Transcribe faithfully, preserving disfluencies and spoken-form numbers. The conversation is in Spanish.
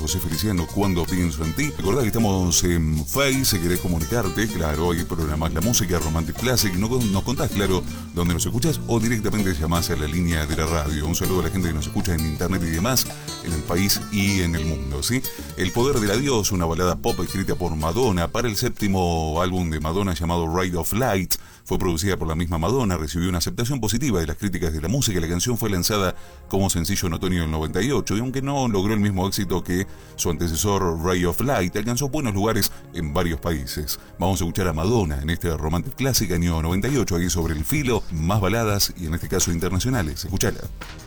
José Feliciano, Cuando pienso en ti. Recordá que estamos en Face, si querés comunicarte, claro, hay programas La Música, Romantic Classic, no, nos contás, claro, dónde nos escuchás o directamente llamás a la línea de la radio. Un saludo a la gente que nos escucha en internet y demás, en el país y en el mundo, ¿sí? El poder del adiós, una balada pop escrita por Madonna para el séptimo álbum de Madonna llamado Ride of Light. Fue producida por la misma Madonna, recibió una aceptación positiva de las críticas de la música. La canción fue lanzada como sencillo en otoño del noventa y ocho y aunque no logró el mismo éxito que su antecesor Ray of Light, alcanzó buenos lugares en varios países. Vamos a escuchar a Madonna en este Romantic Classic año noventa y ocho, aquí sobre el filo, más baladas y en este caso internacionales. Escuchala.